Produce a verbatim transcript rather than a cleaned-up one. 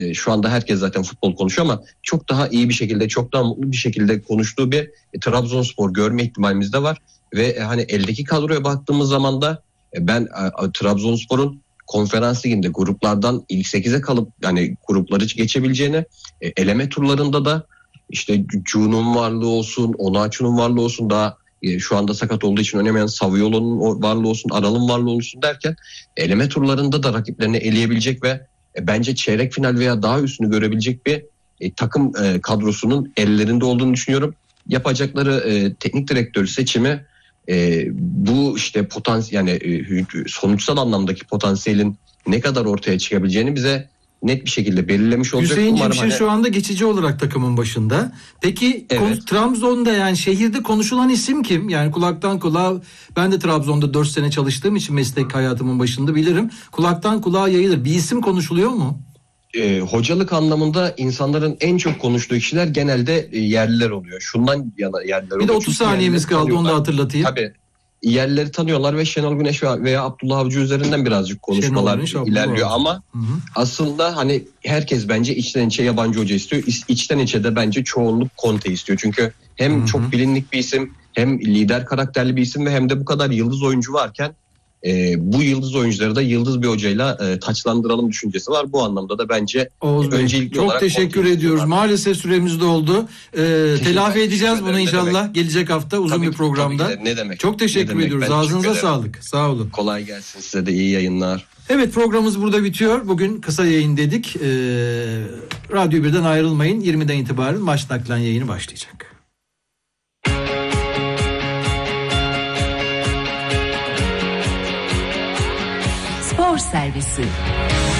E, şu anda herkes zaten futbol konuşuyor ama çok daha iyi bir şekilde, çok daha mutlu bir şekilde konuştuğu bir e, Trabzonspor görme ihtimalimiz de var. Ve e, hani eldeki kadroya baktığımız zaman da e, ben e, Trabzonspor'un Konferans Ligi'nde gruplardan ilk sekize kalıp yani grupları geçebileceğini, e, eleme turlarında da işte Cu'nun varlığı olsun, Onaçu'nun varlığı olsun, daha e, şu anda sakat olduğu için oynamayan Saviolo'nun varlığı olsun, Aral'ın varlığı olsun derken eleme turlarında da rakiplerini eleyebilecek ve e, bence çeyrek final veya daha üstünü görebilecek bir e, takım e, kadrosunun ellerinde olduğunu düşünüyorum. Yapacakları e, teknik direktör seçimi e, bu işte potansiyel, yani e, sonuçsal anlamdaki potansiyelin ne kadar ortaya çıkabileceğini bize net bir şekilde belirlemiş olacak. Hüseyin Umarım Cimşir hani... şu anda geçici olarak takımın başında. Peki Evet. kon- Trabzon'da, yani şehirde konuşulan isim kim? Yani kulaktan kulağa, ben de Trabzon'da dört sene çalıştığım için meslek hayatımın başında bilirim. Kulaktan kulağa yayılır. Bir isim konuşuluyor mu? E, hocalık anlamında insanların en çok konuştuğu kişiler genelde e, yerliler oluyor. Şundan yana yerliler oluyor. Bir de otuz Çünkü saniyemiz yerlileri kaldı, onu da tanıyorlar. hatırlatayım. Tabii yerlileri tanıyorlar ve Şenol Güneş veya Abdullah Avcı üzerinden birazcık konuşmalar Güneş, Abdullah ilerliyor Avcı. ama Hı hı. aslında hani herkes bence içten içe yabancı hoca istiyor. İç- İçten içe de bence çoğunluk Conte istiyor. Çünkü hem Hı hı. çok bilinlik bir isim, hem lider karakterli bir isim ve hem de bu kadar yıldız oyuncu varken e, bu yıldız oyuncuları da yıldız bir hocayla e, taçlandıralım düşüncesi var. Bu anlamda da bence Oğuz Bey, öncelikli çok olarak teşekkür Conte'yi ediyoruz. istiyorlar. Maalesef süremiz doldu. Ee, telafi ben edeceğiz teşekkür bunu ederim. Ne inşallah. demek? Gelecek hafta uzun Tabii bir ki, programda. tabii ki de. Ne demek? Çok teşekkür Ne demek? ediyoruz. Ben Ağzınıza teşekkür ederim. sağlık. Sağ olun. Kolay gelsin size de, iyi yayınlar. Evet, programımız burada bitiyor. Bugün kısa yayın dedik. Ee, Radyo birden ayrılmayın. yirmiden itibaren maç naklen yayını başlayacak. Spor Servisi.